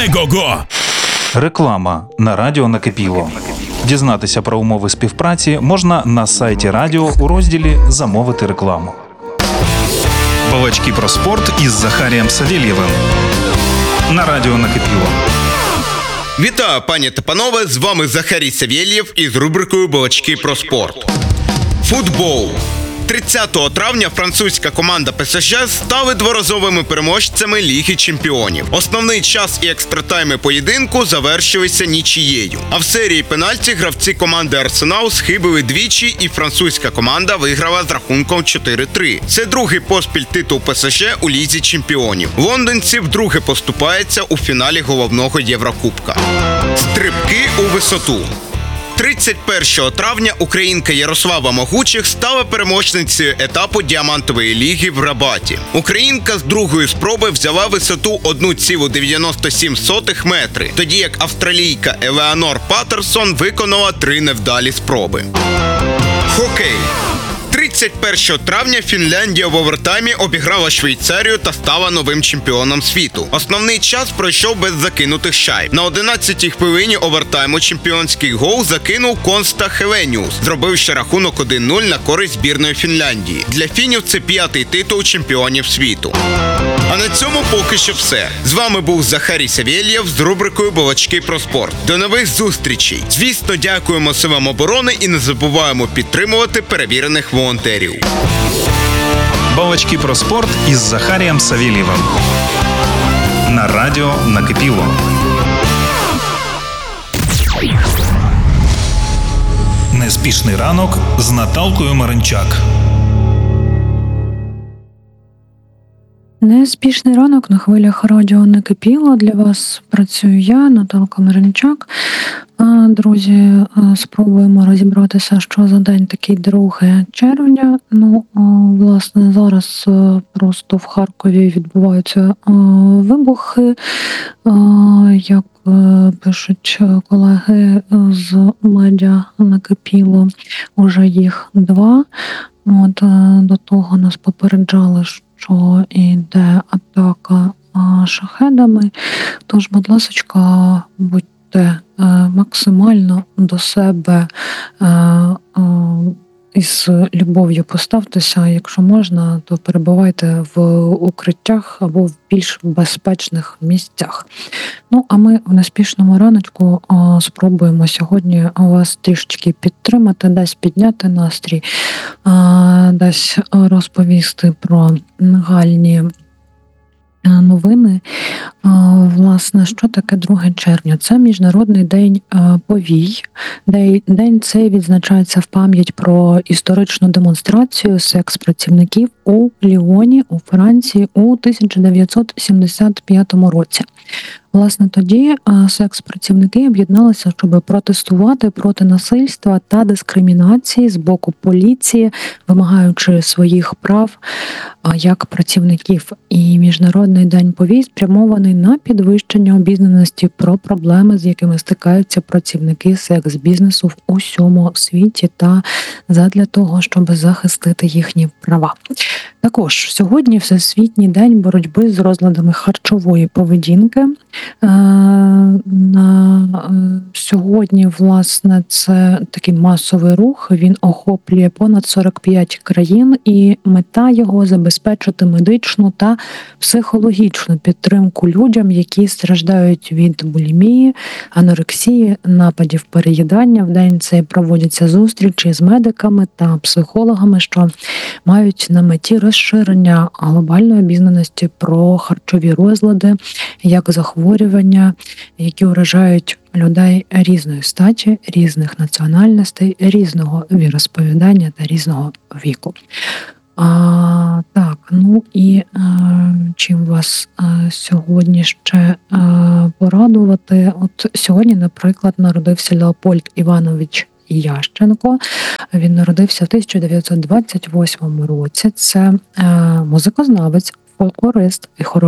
Ай-го-го! Реклама на радіо «Накипіло». Дізнатися про умови співпраці можна на сайті радіо у розділі «Замовити рекламу». Балачки про спорт із Захарієм Савєлєвим на радіо «Накипіло». Вітаю, пані та панове, з вами Захарій Савєлєв із рубрикою «Балачки про спорт». Футбол. 30 травня французька команда ПСЖ стали дворазовими переможцями Ліги Чемпіонів. Основний час і екстратайми поєдинку завершилися нічією. А в серії пенальті гравці команди Арсенал схибили двічі, і французька команда виграла з рахунком 4-3. Це другий поспіль титул ПСЖ у Лізі Чемпіонів. Лондонці вдруге поступаються у фіналі головного Єврокубка. Стрибки у висоту. 31 травня українка Ярослава Могучих стала переможницею етапу Діамантової ліги в Рабаті. Українка з другої спроби взяла висоту 1,97 метри, тоді як австралійка Елеонор Паттерсон виконала 3 невдалі спроби. Хокей. 31 травня Фінляндія в овертаймі обіграла Швейцарію та стала новим чемпіоном світу. Основний час пройшов без закинутих шайб. На 11-й хвилині овертайму чемпіонський гол закинув Конста Хеленіус, зробивши рахунок 1-0 на користь збірної Фінляндії. Для фінів це 5-й титул чемпіонів світу. А на цьому поки що все. З вами був Захарій Савєлєв з рубрикою «Балачки про спорт». До нових зустрічей! Звісно, дякуємо силам оборони і не забуваємо підтримувати перевірених волонтерів. Балачки про спорт із Захарієм Савєлєвим на радіо «Накипіло». Неспішний ранок з Наталкою Маринчак. Неспішний ранок на хвилях радіо «Накипіло». Для вас працюю я, Наталка Маринчак. Друзі, спробуємо розібратися, що за день такий 2 червня. Власне, зараз просто в Харкові відбуваються вибухи. Як пишуть колеги з медіа «Накипіло», уже їх 2. До того нас попереджали, що йде атака шахедами. Тож, будь ласочка, будьте максимально до себе із любов'ю поставтеся. Якщо можна, то перебувайте в укриттях або в більш безпечних місцях. А ми в неспішному раночку спробуємо сьогодні вас трішечки підтримати, десь підняти настрій, десь розповісти про нагальні новини. Власне, що таке 2 червня? Це Міжнародний день повій. День цей відзначається в пам'ять про історичну демонстрацію секс-працівників у Ліоні, у Франції у 1975 році. Власне, тоді секс-працівники об'єдналися, щоб протестувати проти насильства та дискримінації з боку поліції, вимагаючи своїх прав як працівників. І Міжнародний день повій спрямований на підвищення обізнаності про проблеми, з якими стикаються працівники секс-бізнесу в усьому світі, та задля того, щоб захистити їхні права. Також сьогодні Всесвітній день боротьби з розладами харчової поведінки. Сьогодні, власне, це такий масовий рух, він охоплює понад 45 країн, і мета його – забезпечити медичну та психологічну підтримку людям, які страждають від булімії, анорексії, нападів переїдання. В день цей проводяться зустрічі з медиками та психологами, що мають на меті розширення глобальної обізнаності про харчові розлади, як захворювання, які уражають людей різної статі, різних національностей, різного віросповідання та різного віку. Чим вас сьогодні ще порадувати? Сьогодні, наприклад, народився Леопольд Іванович Ященко. Він народився в 1928 році. Це музикознавець, фольклорист і